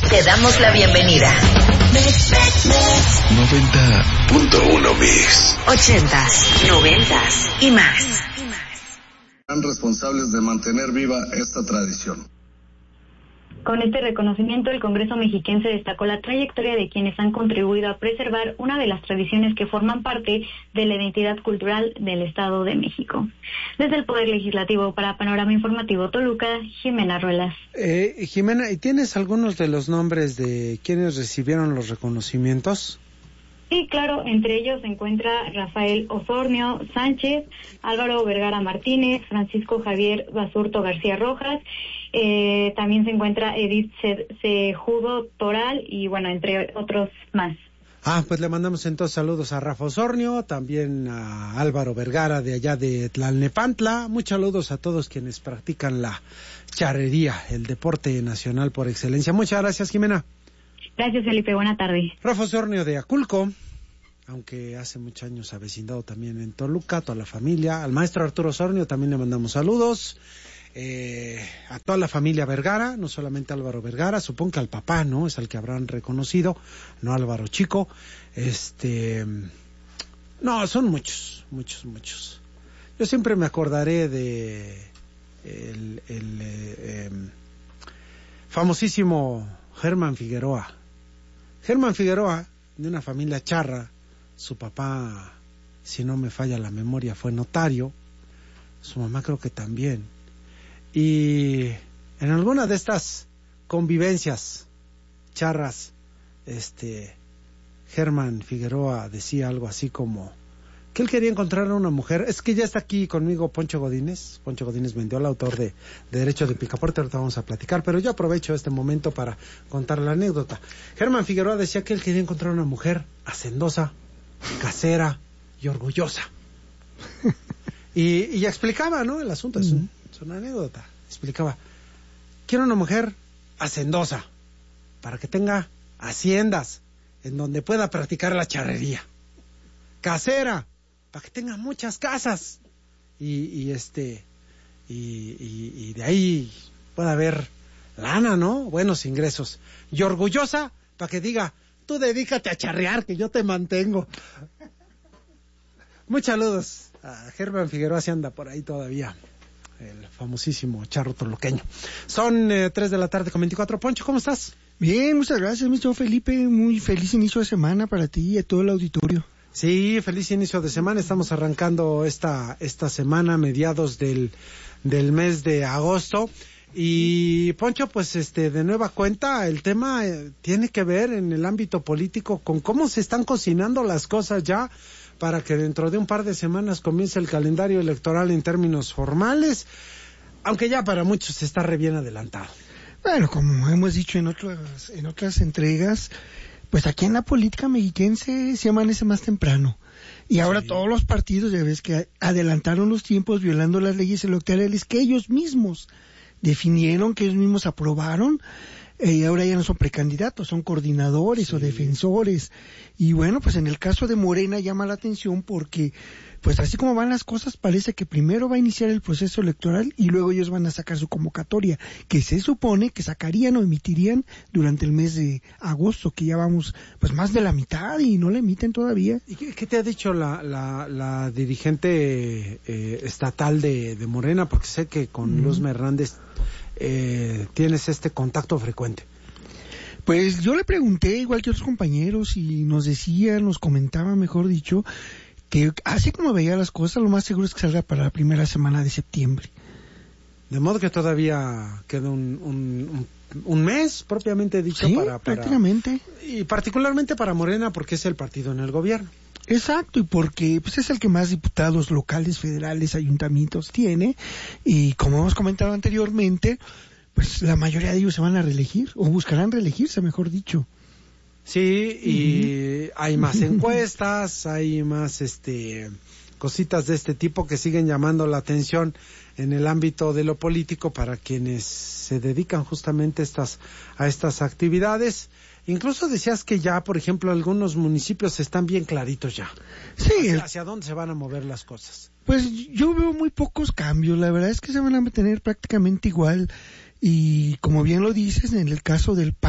Te damos la bienvenida. 90.1 Mix. 80s, 90s y más. Serán responsables de mantener viva esta tradición. Con este reconocimiento, el Congreso mexiquense destacó la trayectoria de quienes han contribuido a preservar una de las tradiciones que forman parte de la identidad cultural del Estado de México. Desde el Poder Legislativo para Panorama Informativo Toluca, Jimena Ruelas. Jimena, ¿y tienes algunos de los nombres de quienes recibieron los reconocimientos? Sí, claro, entre ellos se encuentra Rafael Osornio Sánchez, Álvaro Vergara Martínez, Francisco Javier Basurto García Rojas, también se encuentra Edith Cejudo Toral y bueno, entre otros más. Pues le mandamos entonces saludos a Rafa Osornio, también a Álvaro Vergara de allá de Tlalnepantla. Muchos saludos a todos quienes practican la charrería, el deporte nacional por excelencia. Muchas gracias, Jimena. Gracias, Felipe. Buena tarde. Rafa Osornio de Aculco, aunque hace muchos años ha vecindado también en Toluca, toda la familia. Al maestro Arturo Osornio también le mandamos saludos. A toda la familia Vergara, no solamente Álvaro Vergara, supongo que al papá, ¿no? Es al que habrán reconocido, no Álvaro Chico. No, son muchos. Yo siempre me acordaré de el famosísimo Germán Figueroa. Germán Figueroa, de una familia charra, su papá, si no me falla la memoria, fue notario, su mamá creo que también. Y en alguna de estas convivencias charras, Germán Figueroa decía algo así como que él quería encontrar a una mujer. Es que ya está aquí conmigo Poncho Godínez. Poncho Godínez Mendiola, autor de Derecho de Picaporte, ahorita vamos a platicar, pero yo aprovecho este momento para contar la anécdota. Germán Figueroa decía que él quería encontrar una mujer hacendosa, casera y orgullosa. y explicaba, ¿no? El asunto es una anécdota. Explicaba, quiero una mujer hacendosa para que tenga haciendas en donde pueda practicar la charrería. Casera para que tenga muchas casas y de ahí pueda haber lana, ¿no? Buenos ingresos. Y orgullosa para que diga, tú dedícate a charrear que yo te mantengo. Muchos saludos a Germán Figueroa, si anda por ahí todavía, el famosísimo charro toluqueño. Son 3 de la tarde con 24. Poncho, ¿cómo estás? Bien, muchas gracias, Mr. Felipe. Muy feliz inicio de semana para ti y a todo el auditorio. Sí, feliz inicio de semana. Estamos arrancando esta semana, mediados del mes de agosto. Y Poncho, pues de nueva cuenta, el tema tiene que ver en el ámbito político con cómo se están cocinando las cosas ya para que dentro de un par de semanas comience el calendario electoral en términos formales, aunque ya para muchos está re bien adelantado. Bueno, como hemos dicho en otras entregas, pues aquí en la política mexiquense se amanece más temprano. Y ahora todos los partidos, ya ves que adelantaron los tiempos violando las leyes electorales que ellos mismos definieron, que ellos mismos aprobaron, y ahora ya no son precandidatos, son coordinadores o defensores. Y bueno, pues en el caso de Morena llama la atención porque, pues así como van las cosas, parece que primero va a iniciar el proceso electoral y luego ellos van a sacar su convocatoria, que se supone que sacarían o emitirían durante el mes de agosto, que ya vamos pues más de la mitad y no la emiten todavía. ¿Y qué te ha dicho la dirigente estatal de Morena? Porque sé que con Luzma Hernández tienes este contacto frecuente. Pues yo le pregunté, igual que otros compañeros, y nos comentaba, mejor dicho, que así como veía las cosas, lo más seguro es que salga para la primera semana de septiembre. De modo que todavía queda un mes, propiamente dicho, sí, para prácticamente. Y particularmente para Morena, porque es el partido en el gobierno. Exacto, y porque pues es el que más diputados locales, federales, ayuntamientos tiene, y como hemos comentado anteriormente, pues la mayoría de ellos se van a reelegir, o buscarán reelegirse, mejor dicho. Sí, y hay más encuestas, hay más cositas de este tipo que siguen llamando la atención en el ámbito de lo político para quienes se dedican justamente a estas actividades. Incluso decías que ya, por ejemplo, algunos municipios están bien claritos ya. Sí. ¿Hacia dónde se van a mover las cosas? Pues yo veo muy pocos cambios, la verdad es que se van a mantener prácticamente igual. Y como bien lo dices, en el caso del